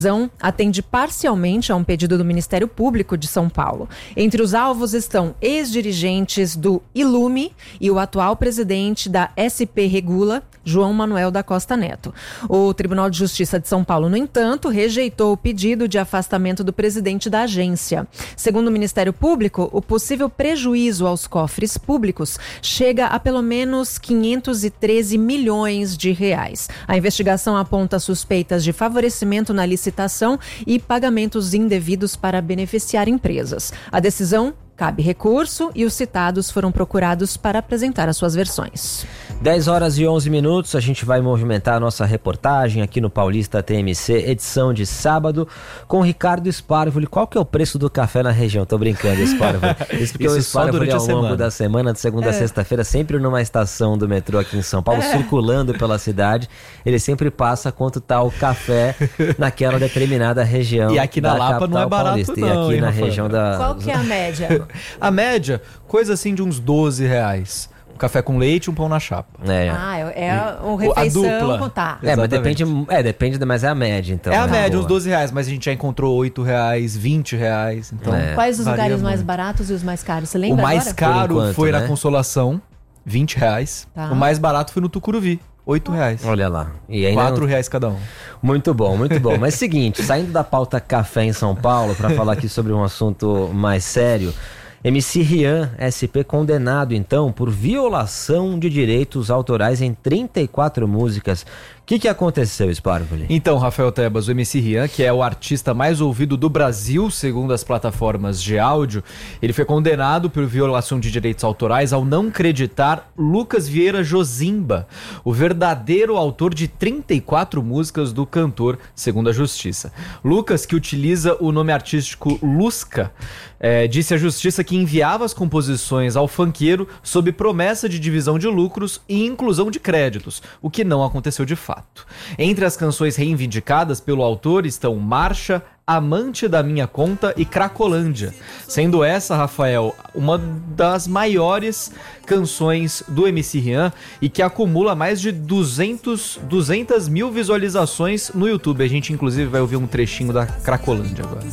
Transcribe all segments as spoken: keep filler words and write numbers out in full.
atende parcialmente a um pedido do Ministério Público de São Paulo. Entre os alvos estão ex-dirigentes do Ilume e o atual presidente da S P Regula, João Manuel da Costa Neto. O Tribunal de Justiça de São Paulo, no entanto, rejeitou o pedido de afastamento do presidente da agência. Segundo o Ministério Público, o possível prejuízo aos cofres públicos chega a pelo menos quinhentos e treze milhões de reais. A investigação aponta suspeitas de favorecimento na licitação e pagamentos indevidos para beneficiar empresas. A decisão cabe recurso e os citados foram procurados para apresentar as suas versões. dez horas e onze minutos, a gente vai movimentar a nossa reportagem aqui no Paulista T M C, edição de sábado, com o Ricardo Sparvoli. Qual que é o preço do café na região? Tô brincando, Sparvoli. Isso porque Isso o Sparvoli ao longo semana. da semana, de segunda é. a sexta-feira, sempre numa estação do metrô aqui em São Paulo, é. circulando pela cidade, ele sempre passa quanto tá o café naquela determinada região. E aqui na Lapa não é barato paulista. não, E aqui hein, na Rafael? região da... Qual que é a média? A média, coisa assim de uns doze reais. Um café com leite e um pão na chapa. É. Ah, é, é uma refeição. A dupla. Tá. É, mas depende, é, depende, mas é a média, então. É a né? média, Boa. uns doze reais, mas a gente já encontrou oito reais, vinte reais. Então, É. Quais os lugares muito. mais baratos e os mais caros? Você lembra O mais agora? caro enquanto, foi né? na Consolação, vinte reais. Tá. O mais barato foi no Tucuruvi, oito reais. Olha lá. E ainda quatro reais cada um. Muito bom, muito bom. Mas seguinte, saindo da pauta café em São Paulo, para falar aqui sobre um assunto mais sério, M C Rian, S P, condenado então por violação de direitos autorais em trinta e quatro músicas. O que, que aconteceu, Sparvoli? Então, Rafael Tebas, o M C Rian, que é o artista mais ouvido do Brasil, segundo as plataformas de áudio, ele foi condenado por violação de direitos autorais ao não creditar Lucas Vieira Josimba, o verdadeiro autor de trinta e quatro músicas do cantor, segundo a Justiça. Lucas, que utiliza o nome artístico Lusca, é, disse à Justiça que enviava as composições ao funkeiro sob promessa de divisão de lucros e inclusão de créditos, o que não aconteceu de fato. Entre as canções reivindicadas pelo autor estão Marcha, Amante da Minha Conta e Cracolândia, sendo essa, Rafael, uma das maiores canções do M C Rian e que acumula mais de duzentos, duzentas mil visualizações no YouTube. A gente inclusive vai ouvir um trechinho da Cracolândia agora.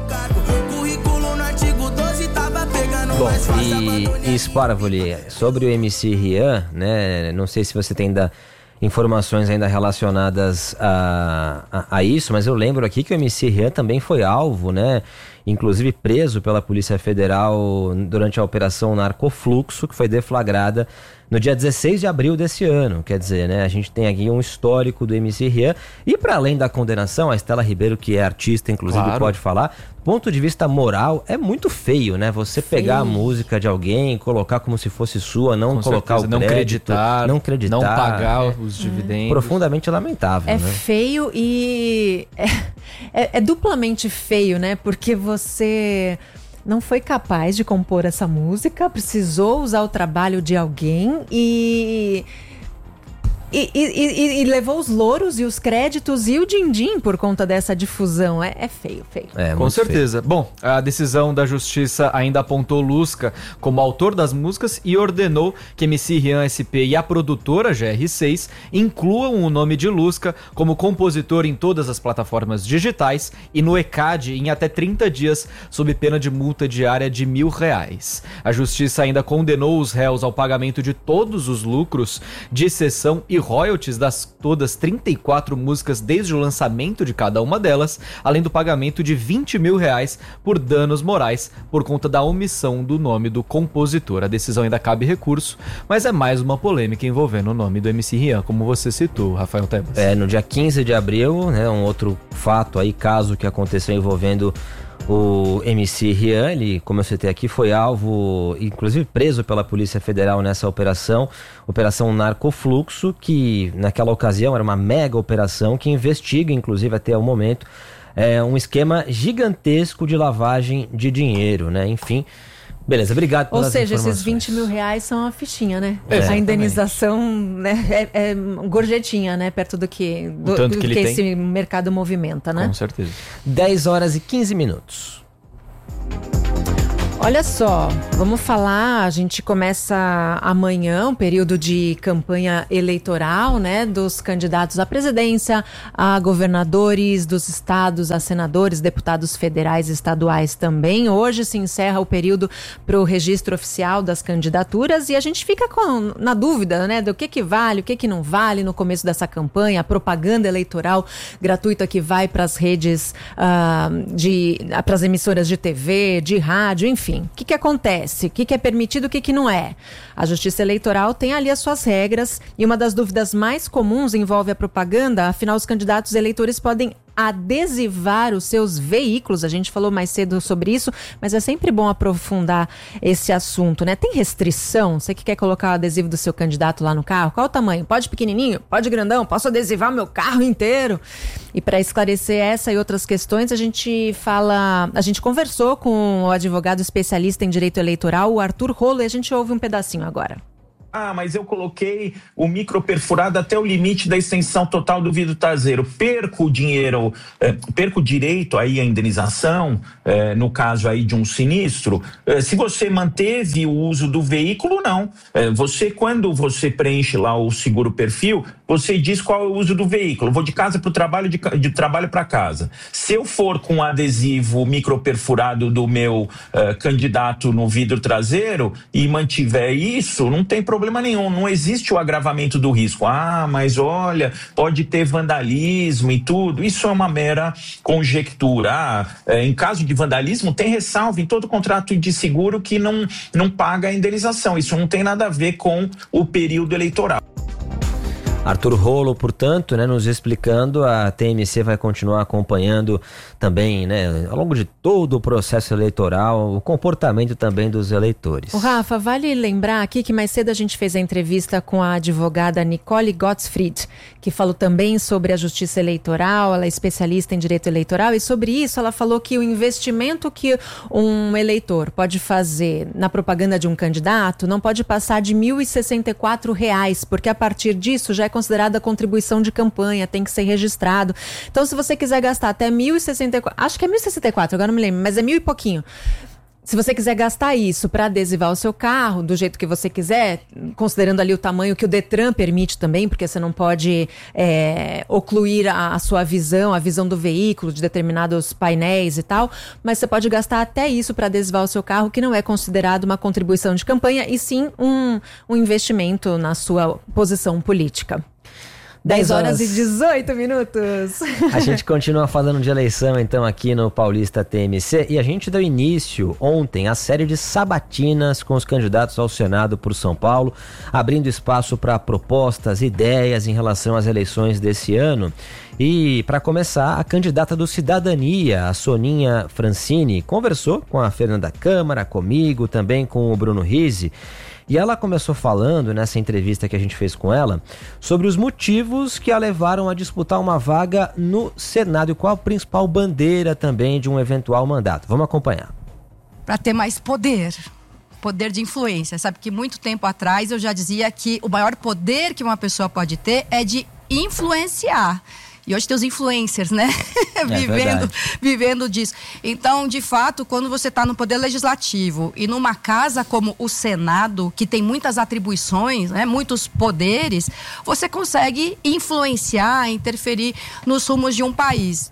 Bom, e, e Sparvoli, sobre o M C Rian, né, não sei se você tem ainda informações ainda relacionadas a, a, a isso, mas eu lembro aqui que o M C Rian também foi alvo, né, inclusive preso pela Polícia Federal durante a Operação Narcofluxo, que foi deflagrada no dia dezesseis de abril desse ano. Quer dizer, né, a gente tem aqui um histórico do M C Rian. E para além da condenação, a Estela Ribeiro, que é artista, inclusive, claro, pode falar, do ponto de vista moral, é muito feio, né? Você feio. pegar a música de alguém, colocar como se fosse sua, não Com colocar certeza, o crédito, não creditar, não acreditar, não pagar é, os dividendos. Profundamente lamentável, É né? feio e é, é, é duplamente feio, né? Porque você não foi capaz de compor essa música, precisou usar o trabalho de alguém e... E, e, e, e levou os louros e os créditos e o din-din por conta dessa difusão. É, é feio, feio. É, com certeza. Feio. Bom, a decisão da Justiça ainda apontou Lusca como autor das músicas e ordenou que M C Rian S P e a produtora G R seis incluam o nome de Lusca como compositor em todas as plataformas digitais e no E C A D em até trinta dias, sob pena de multa diária de mil reais. A Justiça ainda condenou os réus ao pagamento de todos os lucros de cessão e royalties das todas trinta e quatro músicas desde o lançamento de cada uma delas, além do pagamento de vinte mil reais por danos morais por conta da omissão do nome do compositor. A decisão ainda cabe recurso, mas é mais uma polêmica envolvendo o nome do M C Rian, como você citou, Rafael Tebas. É, no dia quinze de abril, né, um outro fato aí, caso que aconteceu envolvendo o M C Rian, ele, como eu citei aqui, foi alvo, inclusive preso pela Polícia Federal nessa operação, Operação Narcofluxo, que naquela ocasião era uma mega operação que investiga, inclusive até o momento, é, um esquema gigantesco de lavagem de dinheiro, né? Enfim, beleza, obrigado pelas Ou seja, informações. esses vinte mil reais são a fichinha, né? É, a indenização, né? É, é gorjetinha, né? Perto do que, do, tanto do que, que, ele esse tem. mercado movimenta, né? Com certeza. dez horas e quinze minutos. Olha só, vamos falar, a gente começa amanhã um período de campanha eleitoral, né, dos candidatos à presidência, a governadores dos estados, a senadores, deputados federais e estaduais também. Hoje se encerra o período para o registro oficial das candidaturas e a gente fica com, na dúvida, né, do que que vale, o que que não vale no começo dessa campanha, a propaganda eleitoral gratuita que vai para as redes, uh, de, para as emissoras de T V, de rádio, enfim. O que que acontece? O que que é permitido, o que que não é? A Justiça Eleitoral tem ali as suas regras e uma das dúvidas mais comuns envolve a propaganda. Afinal, os candidatos eleitores podem adesivar os seus veículos. A gente falou mais cedo sobre isso, mas é sempre bom aprofundar esse assunto, né? Tem restrição? Você que quer colocar o adesivo do seu candidato lá no carro? Qual o tamanho? Pode pequenininho? Pode grandão? Posso adesivar meu carro inteiro? E para esclarecer essa e outras questões, a gente fala, a gente conversou com o advogado especialista em direito eleitoral, o Arthur Rolo, e a gente ouve um pedacinho agora. Ah, mas eu coloquei o micro perfurado até o limite da extensão total do vidro traseiro. Perco o dinheiro, eh, perco o direito aí à indenização, eh, no caso aí de um sinistro. Eh, se você manteve o uso do veículo, não. Eh, você, quando você preenche lá o seguro perfil, você diz qual é o uso do veículo. Vou de casa para o trabalho, de, de trabalho para casa. Se eu for com adesivo micro perfurado do meu eh, candidato no vidro traseiro e mantiver isso, não tem problema problema nenhum, não existe o agravamento do risco. Ah, mas olha, pode ter vandalismo e tudo. Isso é uma mera conjectura. Ah, é, em caso de vandalismo, tem ressalva em todo contrato de seguro que não, não paga a indenização. Isso não tem nada a ver com o período eleitoral. Arthur Rolo, portanto, né, nos explicando, a T M C vai continuar acompanhando também, né, ao longo de todo o processo eleitoral, o comportamento também dos eleitores. O Rafa, vale lembrar aqui que mais cedo a gente fez a entrevista com a advogada Nicole Gottfried, que falou também sobre a justiça eleitoral, ela é especialista em direito eleitoral, e sobre isso ela falou que o investimento que um eleitor pode fazer na propaganda de um candidato não pode passar de mil e sessenta e quatro reais, porque a partir disso já é considerada contribuição de campanha, tem que ser registrado. Então, se você quiser gastar até mil e sessenta e quatro, acho que é mil e sessenta e quatro, agora não me lembro, mas é mil e pouquinho. Se você quiser gastar isso para adesivar o seu carro do jeito que você quiser, considerando ali o tamanho que o Detran permite também, porque você não pode é, ocluir a, a sua visão, a visão do veículo, de determinados painéis e tal, mas você pode gastar até isso para adesivar o seu carro, que não é considerado uma contribuição de campanha, e sim um, um investimento na sua posição política. dez horas e dezoito minutos. A gente continua falando de eleição, então, aqui no Paulista T M C. E a gente deu início ontem à série de sabatinas com os candidatos ao Senado por São Paulo, abrindo espaço para propostas, ideias em relação às eleições desse ano. E, para começar, a candidata do Cidadania, a Soninha Francini, conversou com a Fernanda Câmara, comigo, também com o Bruno Rizzi. E ela começou falando, nessa entrevista que a gente fez com ela, sobre os motivos que a levaram a disputar uma vaga no Senado e qual a principal bandeira também de um eventual mandato. Vamos acompanhar. Para ter mais poder, poder de influência. Sabe que muito tempo atrás eu já dizia que o maior poder que uma pessoa pode ter é de influenciar. E hoje tem os influencers, né? É vivendo, vivendo disso. Então, de fato, quando você está no poder legislativo e numa casa como o Senado, que tem muitas atribuições, né, muitos poderes, você consegue influenciar, interferir nos rumos de um país.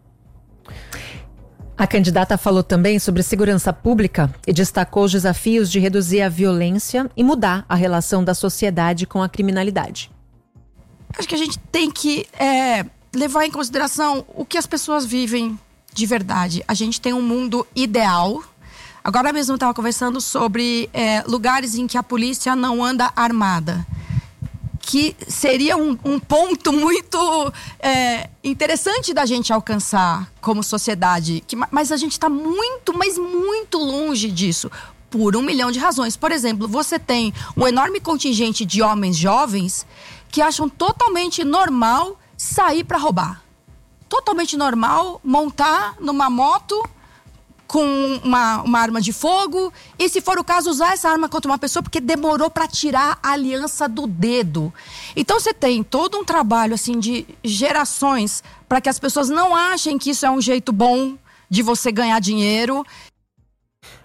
A candidata falou também sobre segurança pública e destacou os desafios de reduzir a violência e mudar a relação da sociedade com a criminalidade. Acho que a gente tem que é, levar em consideração o que as pessoas vivem de verdade. A gente tem um mundo ideal. Agora mesmo eu estava conversando sobre é, lugares em que a polícia não anda armada, que seria um, um ponto muito é, interessante da gente alcançar como sociedade. Que, mas a gente está muito, mas muito longe disso, por um milhão de razões. Por exemplo, você tem um enorme contingente de homens jovens que acham totalmente normal sair para roubar. Totalmente normal montar numa moto com uma, uma arma de fogo e, se for o caso, usar essa arma contra uma pessoa porque demorou para tirar a aliança do dedo. Então você tem todo um trabalho assim de gerações para que as pessoas não achem que isso é um jeito bom de você ganhar dinheiro.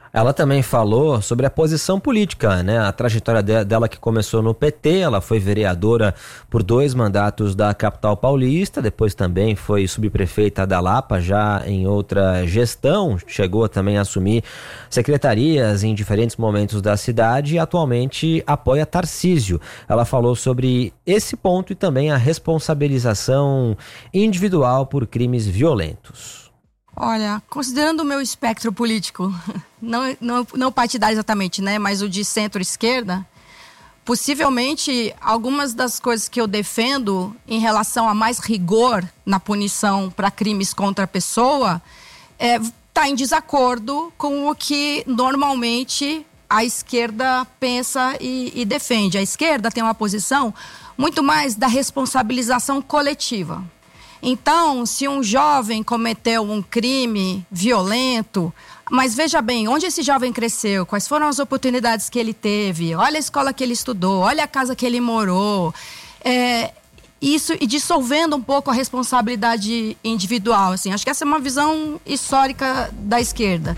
Ela também falou sobre a posição política, né? A trajetória de, dela que começou no P T, ela foi vereadora por dois mandatos da capital paulista, depois também foi subprefeita da Lapa, já em outra gestão, chegou também a assumir secretarias em diferentes momentos da cidade e atualmente apoia Tarcísio. Ela falou sobre esse ponto e também a responsabilização individual por crimes violentos. Olha, considerando o meu espectro político, não, não, não partidário exatamente, né, mas o de centro-esquerda, possivelmente algumas das coisas que eu defendo em relação a mais rigor na punição para crimes contra a pessoa está é, em desacordo com o que normalmente a esquerda pensa e, e defende. A esquerda tem uma posição muito mais da responsabilização coletiva. Então, se um jovem cometeu um crime violento, mas veja bem, onde esse jovem cresceu, quais foram as oportunidades que ele teve, olha a escola que ele estudou, olha a casa que ele morou, é, isso e dissolvendo um pouco a responsabilidade individual, assim, acho que essa é uma visão histórica da esquerda.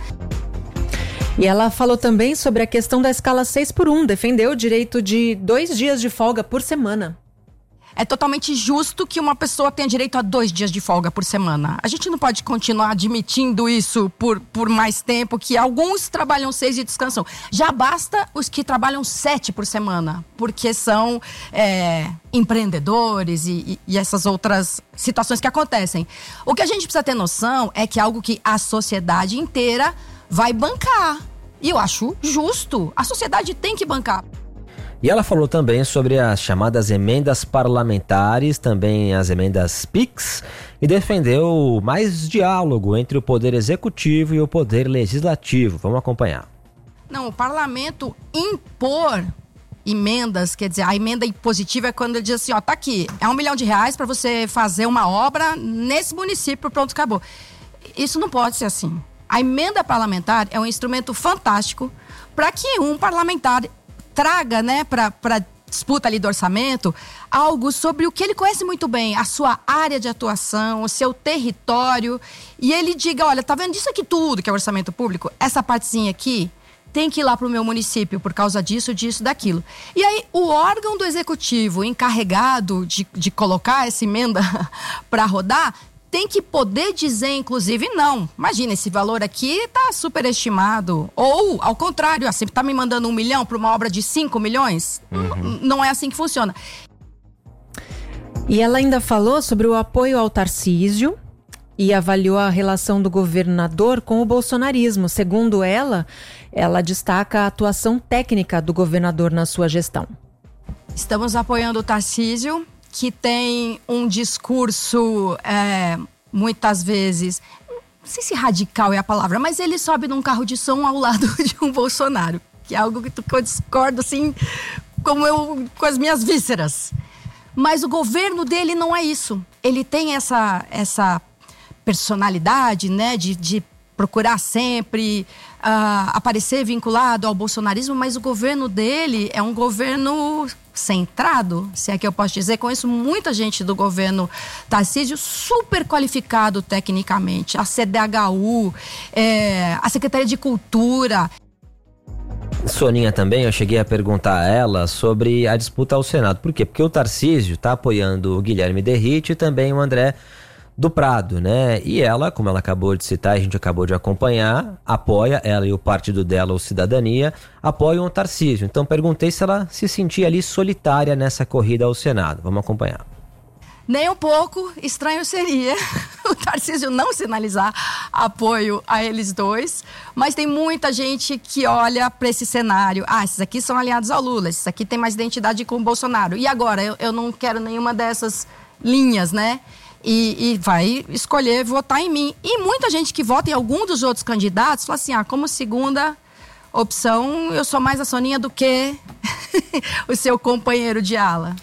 E ela falou também sobre a questão da escala seis por um, defendeu o direito de dois dias de folga por semana. É totalmente justo que uma pessoa tenha direito a dois dias de folga por semana. A gente não pode continuar admitindo isso por, por mais tempo, que alguns trabalham seis e descansam. Já basta os que trabalham sete por semana, porque são é, empreendedores e, e, e essas outras situações que acontecem. O que a gente precisa ter noção é que é algo que a sociedade inteira vai bancar. E eu acho justo. A sociedade tem que bancar. E ela falou também sobre as chamadas emendas parlamentares, também as emendas P I Cs, e defendeu mais diálogo entre o Poder Executivo e o Poder Legislativo. Vamos acompanhar. Não, o parlamento impor emendas, quer dizer, a emenda impositiva é quando ele diz assim, ó, tá aqui, é um milhão de reais para você fazer uma obra nesse município, pronto, acabou. Isso não pode ser assim. A emenda parlamentar é um instrumento fantástico para que um parlamentar traga, né, para disputa ali do orçamento, algo sobre o que ele conhece muito bem, a sua área de atuação, o seu território, e ele diga, olha, tá vendo isso aqui tudo que é orçamento público? Essa partezinha aqui tem que ir lá pro meu município por causa disso, disso, daquilo. E aí, o órgão do executivo encarregado de, de colocar essa emenda para rodar, tem que poder dizer, inclusive, não. Imagina, esse valor aqui está superestimado. Ou, ao contrário, assim, está me mandando um milhão para uma obra de cinco milhões? Uhum. Não é assim que funciona. E ela ainda falou sobre o apoio ao Tarcísio e avaliou a relação do governador com o bolsonarismo. Segundo ela, ela destaca a atuação técnica do governador na sua gestão. Estamos apoiando o Tarcísio, que tem um discurso, é, muitas vezes, não sei se radical é a palavra, mas ele sobe num carro de som ao lado de um Bolsonaro, que é algo que eu discordo, assim, como eu, com as minhas vísceras. Mas o governo dele não é isso. Ele tem essa, essa personalidade, né, de, de procurar sempre uh, aparecer vinculado ao bolsonarismo, mas o governo dele é um governo centrado, se é que eu posso dizer. Conheço muita gente do governo Tarcísio super qualificado tecnicamente, a C D H U, é, a Secretaria de Cultura. Soninha, também eu cheguei a perguntar a ela sobre a disputa ao Senado. Por quê? Porque o Tarcísio está apoiando o Guilherme Derrite e também o André do Prado, né? E ela, como ela acabou de citar, a gente acabou de acompanhar, apoia, ela e o partido dela, o Cidadania, apoiam o Tarcísio. Então perguntei se ela se sentia ali solitária nessa corrida ao Senado. Vamos acompanhar. Nem um pouco estranho seria o Tarcísio não sinalizar apoio a eles dois, mas tem muita gente que olha para esse cenário. Ah, esses aqui são aliados ao Lula, esses aqui têm mais identidade com o Bolsonaro. E agora? Eu, eu não quero nenhuma dessas linhas, né? E, e vai escolher votar em mim. E muita gente que vota em algum dos outros candidatos fala assim, ah, como segunda opção, eu sou mais a Soninha do que o seu companheiro de ala.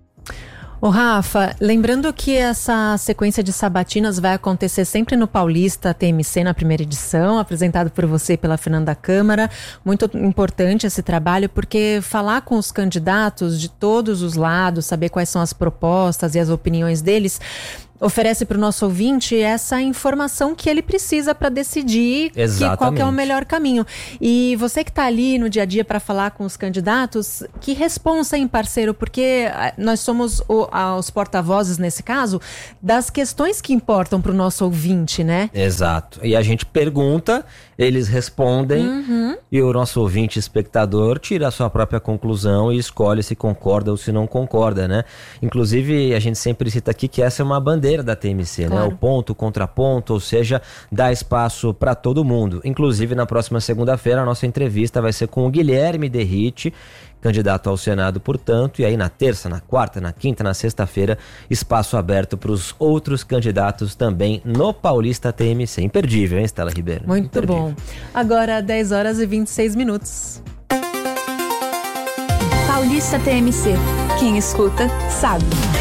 Ô Rafa, lembrando que essa sequência de sabatinas vai acontecer sempre no Paulista T M C, na primeira edição, apresentado por você e pela Fernanda Câmara. Muito importante esse trabalho, porque falar com os candidatos de todos os lados, saber quais são as propostas e as opiniões deles, oferece para o nosso ouvinte essa informação que ele precisa para decidir que, qual que é o melhor caminho. E você que está ali no dia a dia para falar com os candidatos, que responsa, hein, parceiro? Porque nós somos o, os porta-vozes, nesse caso, das questões que importam para o nosso ouvinte, né? Exato. E a gente pergunta, eles respondem, uhum. e o nosso ouvinte espectador tira a sua própria conclusão e escolhe se concorda ou se não concorda, né? Inclusive, a gente sempre cita aqui que essa é uma bandeira da T M C, claro. Né? O ponto, o contraponto, ou seja, dá espaço para todo mundo. Inclusive, na próxima segunda-feira, a nossa entrevista vai ser com o Guilherme Derrite, candidato ao Senado, portanto, e aí na terça, na quarta, na quinta, na sexta-feira, espaço aberto para os outros candidatos também no Paulista T M C. Imperdível, hein, Estela Ribeiro? Muito Imperdível. Bom. Agora, dez horas e vinte e seis minutos. Paulista T M C. Quem escuta, sabe.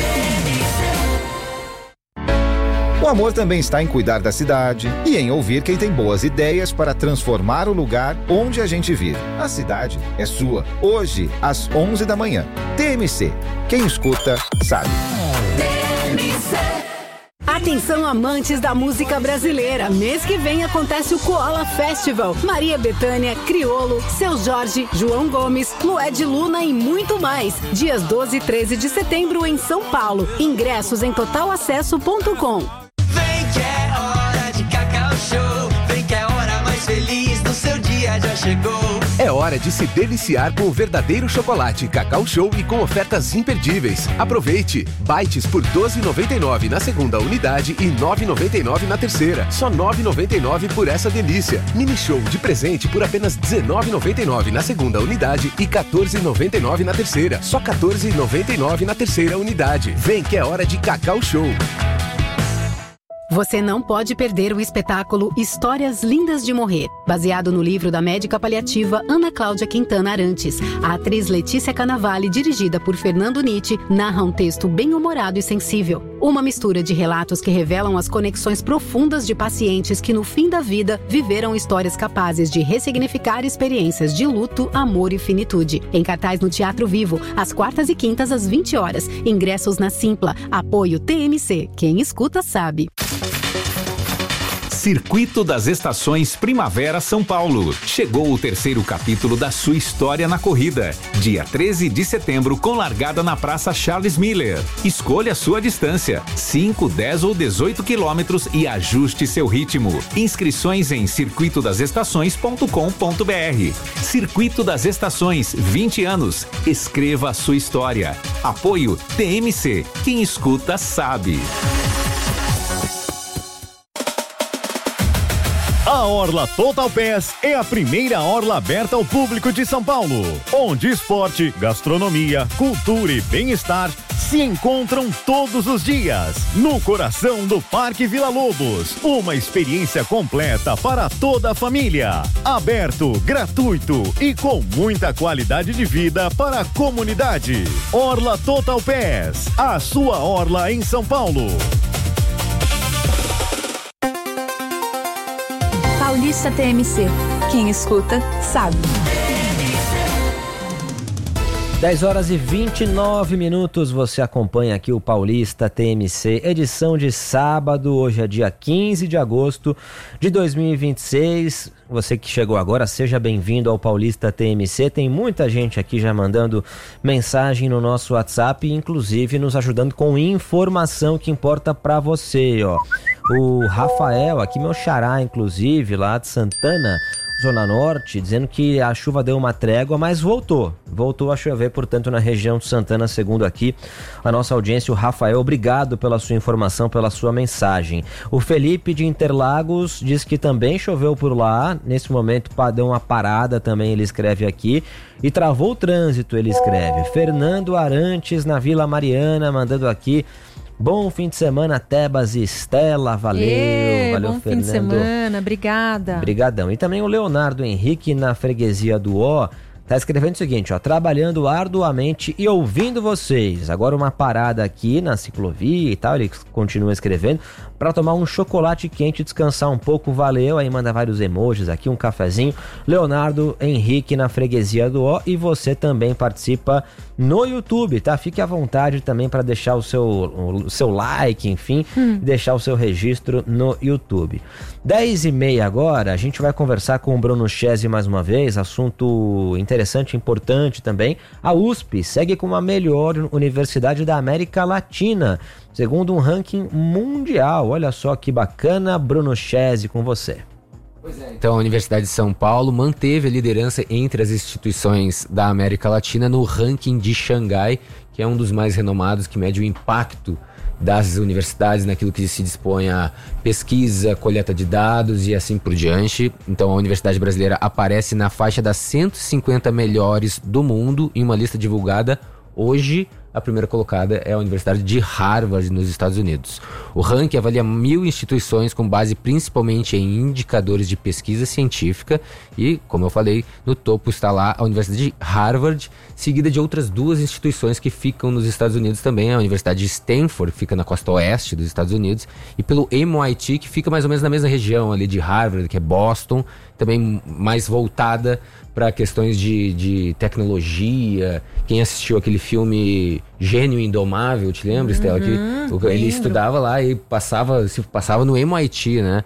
O amor também está em cuidar da cidade e em ouvir quem tem boas ideias para transformar o lugar onde a gente vive. A cidade é sua. Hoje, às onze da manhã. T M C. Quem escuta, sabe. T M C. Atenção, amantes da música brasileira. Mês que vem acontece o Koala Festival. Maria Bethânia, Criolo, Seu Jorge, João Gomes, Lued Luna e muito mais. Dias doze e treze de setembro em São Paulo. Ingressos em total acesso ponto com. Vem que é hora de Cacau Show. Vem que é a hora mais feliz do seu dia já chegou. É hora de se deliciar com o verdadeiro chocolate Cacau Show e com ofertas imperdíveis. Aproveite! Bites por doze reais e noventa e nove centavos na segunda unidade e nove reais e noventa e nove centavos na terceira. Só nove reais e noventa e nove centavos por essa delícia. Mini Show de presente por apenas dezenove reais e noventa e nove centavos na segunda unidade e quatorze reais e noventa e nove centavos na terceira. Só quatorze reais e noventa e nove centavos na terceira unidade. Vem que é hora de Cacau Show. Você não pode perder o espetáculo Histórias Lindas de Morrer, baseado no livro da médica paliativa Ana Cláudia Quintana Arantes. A atriz Letícia Cannavale, dirigida por Fernando Nietzsche, narra um texto bem-humorado e sensível. Uma mistura de relatos que revelam as conexões profundas de pacientes que, no fim da vida, viveram histórias capazes de ressignificar experiências de luto, amor e finitude. Em cartaz no Teatro Vivo, às quartas e quintas às vinte horas. Ingressos na Simpla. Apoio T M C. Quem escuta sabe. Circuito das Estações Primavera São Paulo. Chegou o terceiro capítulo da sua história na corrida. Dia treze de setembro, com largada na Praça Charles Miller. Escolha sua distância, cinco, dez ou dezoito quilômetros e ajuste seu ritmo. Inscrições em circuito das estações ponto com ponto br. Circuito das Estações, vinte anos. Escreva a sua história. Apoio T M C. Quem escuta sabe. A Orla Total Pass é a primeira orla aberta ao público de São Paulo, onde esporte, gastronomia, cultura e bem-estar se encontram todos os dias, no coração do Parque Vila Lobos. Uma experiência completa para toda a família. Aberto, gratuito e com muita qualidade de vida para a comunidade. Orla Total Pass, a sua orla em São Paulo. Paulista T M C. Quem escuta, sabe. dez horas e vinte e nove minutos, você acompanha aqui o Paulista T M C, edição de sábado, hoje é dia quinze de agosto de dois mil e vinte e seis. Você que chegou agora, seja bem-vindo ao Paulista T M C. Tem muita gente aqui já mandando mensagem no nosso WhatsApp, inclusive nos ajudando com informação que importa pra você, ó. O Rafael, aqui meu xará, inclusive, lá de Santana, Zona Norte, dizendo que a chuva deu uma trégua, mas voltou. Voltou a chover, portanto, na região de Santana, segundo aqui a nossa audiência. O Rafael, obrigado pela sua informação, pela sua mensagem. O Felipe de Interlagos diz que também choveu por lá. Nesse momento, deu uma parada também, ele escreve aqui. E travou o trânsito, ele escreve. Fernando Arantes, na Vila Mariana, mandando aqui. Bom fim de semana, Tebas e Estela, valeu, Ê, valeu, bom Fernando. Fim de semana, obrigada. Obrigadão. E também o Leonardo Henrique, na freguesia do Ó, Tá escrevendo o seguinte, ó, trabalhando arduamente e ouvindo vocês. Agora uma parada aqui na ciclovia e tal, ele continua escrevendo, para tomar um chocolate quente e descansar um pouco, valeu. Aí manda vários emojis aqui, um cafezinho. Leonardo Henrique na freguesia do Ó, e você também participa no YouTube, tá? Fique à vontade também para deixar o seu, o seu like, enfim, hum. deixar o seu registro no YouTube. dez e meia agora, a gente vai conversar com o Bruno Chesi mais uma vez, assunto interessante e importante também. A U S P segue como a melhor universidade da América Latina, segundo um ranking mundial. Olha só que bacana, Bruno Chesi, com você. Pois é, então a Universidade de São Paulo manteve a liderança entre as instituições da América Latina no ranking de Xangai, que é um dos mais renomados, que mede o impacto das universidades naquilo que se dispõe a pesquisa, coleta de dados e assim por diante. Então a Universidade Brasileira aparece na faixa das cento e cinquenta melhores do mundo em uma lista divulgada hoje. A primeira colocada é a Universidade de Harvard, nos Estados Unidos. O ranking avalia mil instituições com base principalmente em indicadores de pesquisa científica e, como eu falei, no topo está lá a Universidade de Harvard, seguida de outras duas instituições que ficam nos Estados Unidos também, a Universidade de Stanford, que fica na costa oeste dos Estados Unidos, e pelo M I T, que fica mais ou menos na mesma região ali de Harvard, que é Boston, também mais voltada para questões de, de tecnologia. Quem assistiu aquele filme Gênio Indomável, te lembra, uhum, Estela? Que ele lembro. Estudava lá e passava, se passava no M I T, né?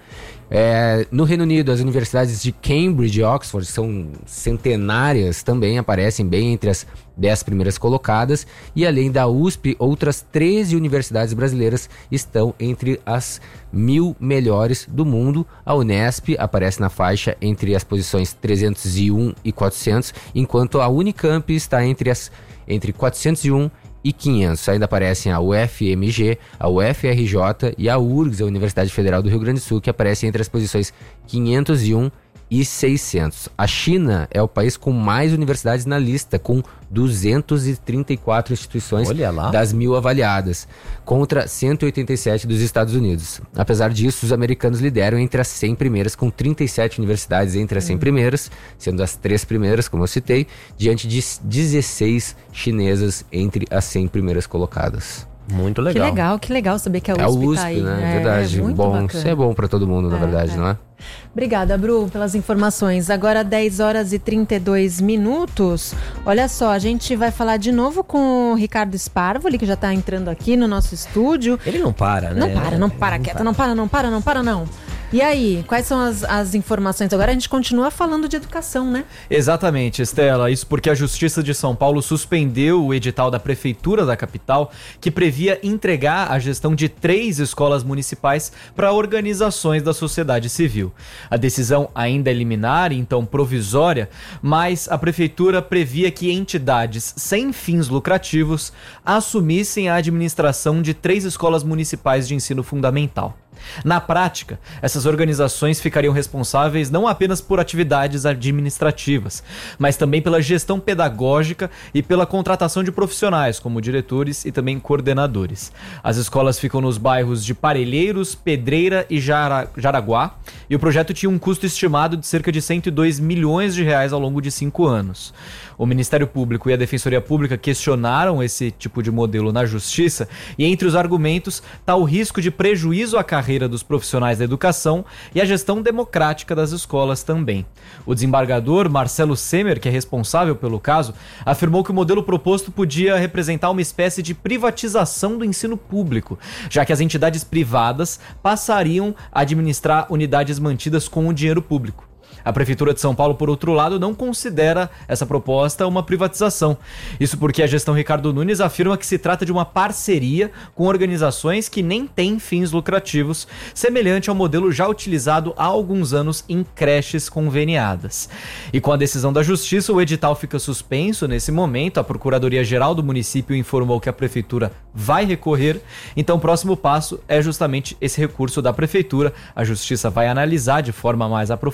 É, no Reino Unido, as universidades de Cambridge e Oxford, que são centenárias, também aparecem bem entre as dez primeiras colocadas. E além da U S P, outras treze universidades brasileiras estão entre as mil melhores do mundo. A Unesp aparece na faixa entre as posições trezentos e um e quatrocentos, enquanto a Unicamp está entre, as, entre quatrocentos e um e quinhentos. Ainda aparecem a U F M G, a U F R J e a U R G S, a Universidade Federal do Rio Grande do Sul, que aparecem entre as posições quinhentos e um e seiscentos. A China é o país com mais universidades na lista, com duzentas e trinta e quatro instituições das mil avaliadas, contra cento e oitenta e sete dos Estados Unidos. Apesar disso, os americanos lideram entre as cem primeiras, com trinta e sete universidades entre as cem primeiras, sendo as três primeiras, como eu citei, diante de dezesseis chinesas entre as cem primeiras colocadas. Muito legal. Que legal, que legal saber que a U S P, é a U S P tá aí. Né? É verdade. muito bom, bacana. Isso é bom para todo mundo, na é, verdade, é. não é? Obrigada, Bru, pelas informações. Agora dez horas e trinta e dois minutos. Olha só, a gente vai falar de novo com o Ricardo Sparvoli, que já está entrando aqui no nosso estúdio. Ele não para, né? Não para, não para, não quieta, para. não para, não para, não para, não. E aí, quais são as, as informações? Agora a gente continua falando de educação, né? Exatamente, Estela. Isso porque a Justiça de São Paulo suspendeu o edital da Prefeitura da capital, que previa entregar a gestão de três escolas municipais para organizações da sociedade civil. A decisão ainda é liminar, então provisória, mas a Prefeitura previa que entidades sem fins lucrativos assumissem a administração de três escolas municipais de ensino fundamental. Na prática, essas organizações ficariam responsáveis não apenas por atividades administrativas, mas também pela gestão pedagógica e pela contratação de profissionais, como diretores e também coordenadores. As escolas ficam nos bairros de Parelheiros, Pedreira e Jara- Jaraguá, e o projeto tinha um custo estimado de cerca de cento e dois milhões de reais ao longo de cinco anos. O Ministério Público e a Defensoria Pública questionaram esse tipo de modelo na Justiça, e entre os argumentos está o risco de prejuízo à carreira dos profissionais da educação e a gestão democrática das escolas também. O desembargador Marcelo Semer, que é responsável pelo caso, afirmou que o modelo proposto podia representar uma espécie de privatização do ensino público, já que as entidades privadas passariam a administrar unidades mantidas com o dinheiro público. A Prefeitura de São Paulo, por outro lado, não considera essa proposta uma privatização. Isso porque a gestão Ricardo Nunes afirma que se trata de uma parceria com organizações que nem têm fins lucrativos, semelhante ao modelo já utilizado há alguns anos em creches conveniadas. E com a decisão da Justiça, o edital fica suspenso nesse momento. A Procuradoria-Geral do município informou que a Prefeitura vai recorrer. Então o próximo passo é justamente esse recurso da Prefeitura. A Justiça vai analisar de forma mais aprofundada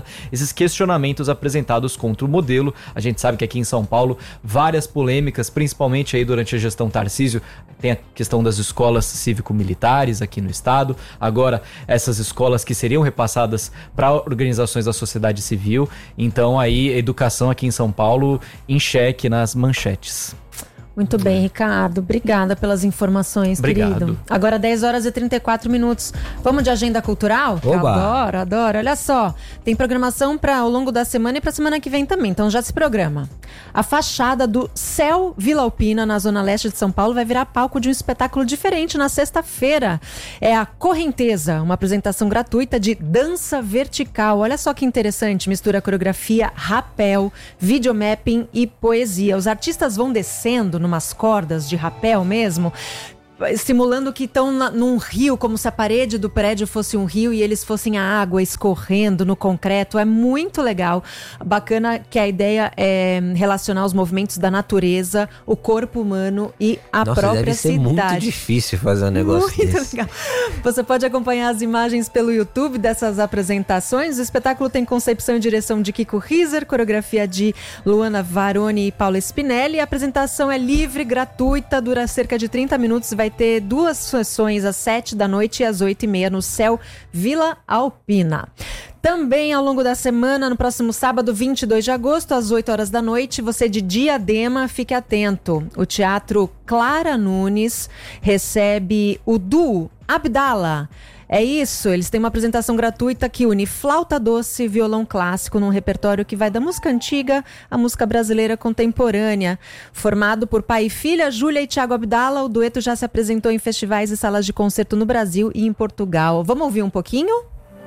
esses questionamentos apresentados contra o modelo. A gente sabe que aqui em São Paulo, várias polêmicas, principalmente aí durante a gestão Tarcísio, tem a questão das escolas cívico-militares aqui no estado, agora essas escolas que seriam repassadas para organizações da sociedade civil, então aí a educação aqui em São Paulo em xeque nas manchetes. Muito bem, Ricardo. Obrigada pelas informações, Obrigado. querido. Agora dez horas e trinta e quatro minutos. Vamos de agenda cultural? Que eu adoro, adoro. Olha só, tem programação para ao longo da semana e para semana que vem também, então já se programa. A fachada do Céu Vila Alpina, na zona leste de São Paulo, vai virar palco de um espetáculo diferente na sexta-feira. É a Correnteza, uma apresentação gratuita de dança vertical. Olha só que interessante, mistura coreografia, rapel, videomapping e poesia. Os artistas vão descendo numas cordas de rapel mesmo, simulando que estão num rio, como se a parede do prédio fosse um rio e eles fossem a água escorrendo no concreto. É muito legal. Bacana que a ideia é relacionar os movimentos da natureza, o corpo humano e a Nossa, própria deve ser cidade. muito difícil fazer um negócio Muito desse. legal. Você pode acompanhar as imagens pelo YouTube dessas apresentações. O espetáculo tem concepção e direção de Kiko Riser, coreografia de Luana Varoni e Paula Spinelli. A apresentação é livre, gratuita, dura cerca de trinta minutos e vai Vai ter duas sessões às sete da noite e às oito e meia no Céu Vila Alpina. Também ao longo da semana, no próximo sábado, vinte e dois de agosto, às oito horas da noite, você de Diadema, fique atento. O Teatro Clara Nunes recebe o duo Abdala. É isso, eles têm uma apresentação gratuita que une flauta doce e violão clássico num repertório que vai da música antiga à música brasileira contemporânea. Formado por pai e filha, Júlia e Thiago Abdala, o dueto já se apresentou em festivais e salas de concerto no Brasil e em Portugal. Vamos ouvir um pouquinho?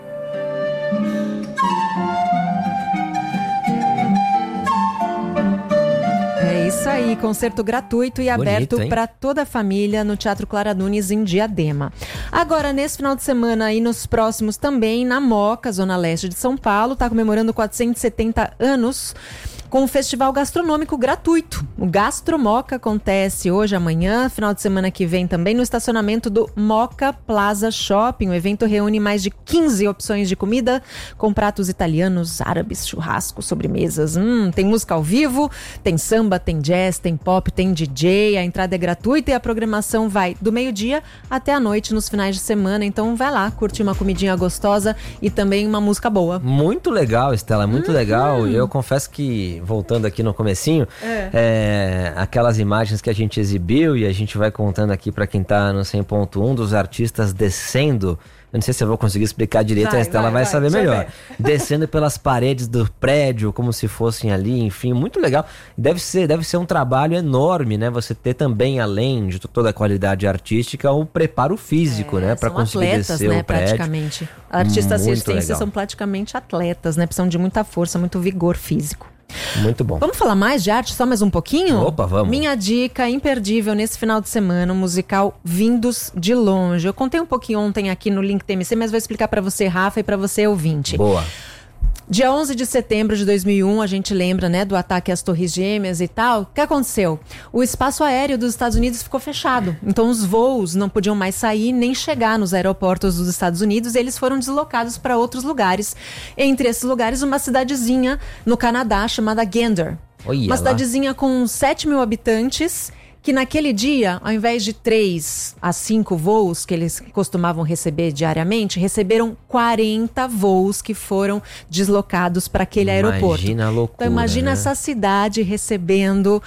É isso aí, concerto gratuito e aberto para toda a família no Teatro Clara Nunes em Diadema. Agora, nesse final de semana e nos próximos também, na Moca, zona leste de São Paulo, está comemorando quatrocentos e setenta anos com um festival gastronômico gratuito. O Gastromoca acontece hoje, amanhã, final de semana que vem também, no estacionamento do Moca Plaza Shopping. O evento reúne mais de quinze opções de comida, com pratos italianos, árabes, churrasco, sobremesas. Hum, tem música ao vivo, tem samba, tem jazz, tem pop, tem D J. A entrada é gratuita e a programação vai do meio-dia até a noite nos finais de semana. Então vai lá, curtir uma comidinha gostosa e também uma música boa. Muito legal, Estela, muito uhum. legal. Eu confesso que, voltando aqui no comecinho, é. É, aquelas imagens que a gente exibiu e a gente vai contando aqui para quem tá no cem ponto um dos artistas descendo. Eu não sei se eu vou conseguir explicar direito, vai, a Estela vai, vai, vai saber melhor. Descendo pelas paredes do prédio, como se fossem ali, enfim, muito legal. Deve ser, deve ser um trabalho enorme, né? Você ter também, além de toda a qualidade artística, o preparo físico, é, né? Para conseguir atletas, descer né, o prédio. Praticamente. Artistas circenses são praticamente atletas, né? Precisam de muita força, muito vigor físico. Muito bom. Vamos falar mais de arte, só mais um pouquinho? Opa, vamos. Minha dica imperdível nesse final de semana, o musical Vindos de Longe. Eu contei um pouquinho ontem aqui no Link T M C, mas vou explicar pra você, Rafa, e pra você, ouvinte. Boa. Dia onze de setembro de dois mil e um, a gente lembra, né, do ataque às Torres Gêmeas e tal. O que aconteceu? O espaço aéreo dos Estados Unidos ficou fechado. Então os voos não podiam mais sair nem chegar nos aeroportos dos Estados Unidos. E eles foram deslocados para outros lugares. Entre esses lugares, uma cidadezinha no Canadá chamada Gander. Olha uma lá. cidadezinha com sete mil habitantes, que naquele dia, ao invés de três a cinco voos que eles costumavam receber diariamente, receberam quarenta voos que foram deslocados para aquele Imagina aeroporto. Imagina a loucura, Então imagina, né? essa cidade recebendo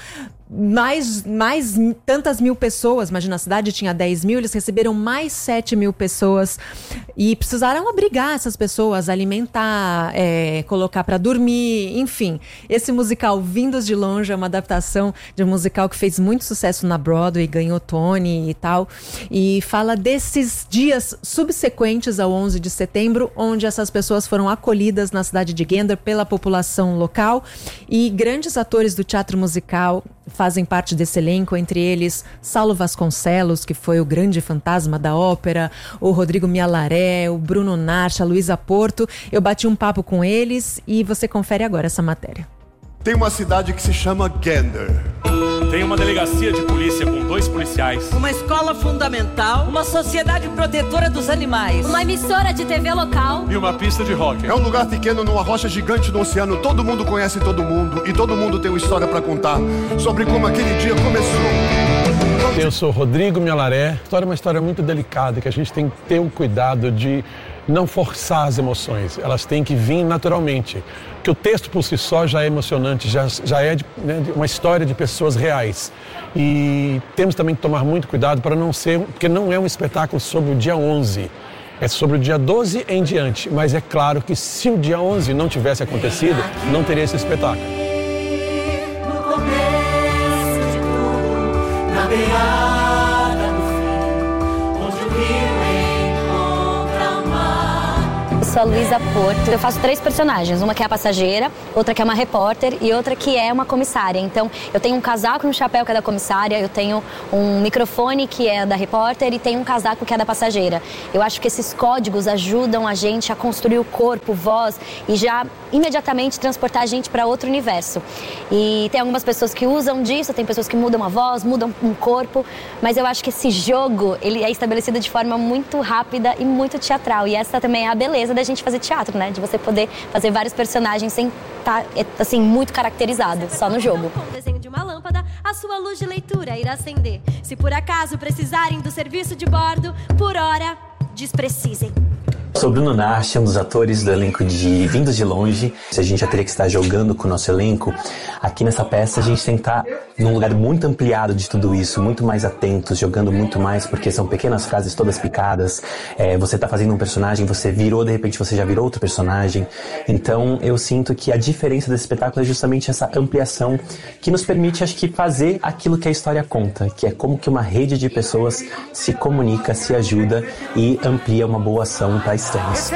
mais, mais tantas mil pessoas. Imagina, a cidade tinha dez mil, eles receberam mais sete mil pessoas e precisaram abrigar essas pessoas, alimentar, é, colocar para dormir, enfim. Esse musical Vindos de Longe é uma adaptação de um musical que fez muito sucesso na Broadway, ganhou Tony e tal, e fala desses dias subsequentes ao onze de setembro, onde essas pessoas foram acolhidas na cidade de Gander pela população local, e grandes atores do teatro musical fazem parte desse elenco, entre eles Saulo Vasconcelos, que foi o grande fantasma da ópera, o Rodrigo Mialaré, o Bruno Narcha, a Luísa Porto. Eu bati um papo com eles e você confere agora essa matéria. Tem uma cidade que se chama Gander. Tem uma delegacia de polícia com dois policiais. Uma escola fundamental. Uma sociedade protetora dos animais. Uma emissora de T V local. E uma pista de hóquei. É um lugar pequeno numa rocha gigante no oceano. Todo mundo conhece todo mundo. E todo mundo tem uma história pra contar sobre como aquele dia começou. Eu sou Rodrigo Mialaré. A história é uma história muito delicada, que a gente tem que ter o cuidado de não forçar as emoções. Elas têm que vir naturalmente. Porque o texto por si só já é emocionante, já, já é de, né, de uma história de pessoas reais. E temos também que tomar muito cuidado para não ser, porque não é um espetáculo sobre o dia onze, é sobre o dia doze em diante. Mas é claro que se o dia onze não tivesse acontecido, não teria esse espetáculo. No começo de tudo, na beirada do fim, onde o rio encontra o mar. Eu sou a Luísa Porto. Eu faço três personagens. Uma que é a passageira, outra que é uma repórter e outra que é uma comissária. Então, eu tenho um casaco e um chapéu que é da comissária, eu tenho um microfone que é da repórter e tenho um casaco que é da passageira. Eu acho que esses códigos ajudam a gente a construir o corpo, voz e já imediatamente transportar a gente para outro universo. E tem algumas pessoas que usam disso, tem pessoas que mudam a voz, mudam um corpo, mas eu acho que esse jogo, ele é estabelecido de forma muito rápida e muito teatral. E essa também é a beleza da gente fazer teatro, né? De você poder fazer vários personagens sem estar, assim, muito caracterizado, só no jogo. Com o desenho de uma lâmpada, a sua luz de leitura irá acender. Se por acaso precisarem do serviço de bordo, por hora, desprecisem. Sou Bruno Narchi, um dos atores do elenco de Vindos de Longe. Se a gente já teria que estar jogando com o nosso elenco, aqui nessa peça a gente tem que estar num lugar muito ampliado de tudo isso, muito mais atentos, jogando muito mais, porque são pequenas frases todas picadas. É, você está fazendo um personagem, você virou, de repente você já virou outro personagem. Então eu sinto que a diferença desse espetáculo é justamente essa ampliação que nos permite, acho que, fazer aquilo que a história conta, que é como que uma rede de pessoas se comunica, se ajuda e amplia uma boa ação para a estância.